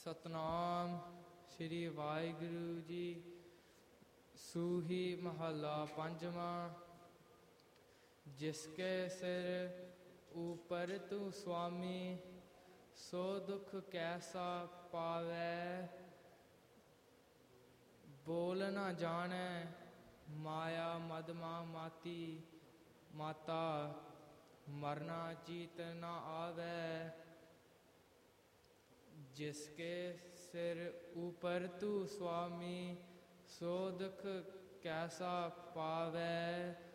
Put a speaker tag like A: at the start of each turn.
A: ਸਤਨਾਮ ਸ੍ਰੀ ਵਾਹਿਗੁਰੂ ਜੀ। ਸੂਹੀ ਮਹੱਲਾ ਪੰਜਵਾਂ। ਜਿਸਕੇ ਸਿਰ ਊਪਰ ਤੂੰ ਸੁਆਮੀ, ਸੋ ਦੁਖ ਕੈਸਾ ਪਾਵੈ। ਬੋਲ ਨਾ ਜਾਣੈ ਮਾਇਆ ਮਦਮਾ ਮਾਤੀ, ਮਾਤਾ ਮਰਨਾ ਚੀਤ ਨਾ ਆਵੈ। ਜਿਸਕੇ ਸਿਰ ਊਪਰ ਤੂੰ ਸੁਆਮੀ, ਸੋ ਦੁਖ ਕੈਸਾ ਪਾਵੈ।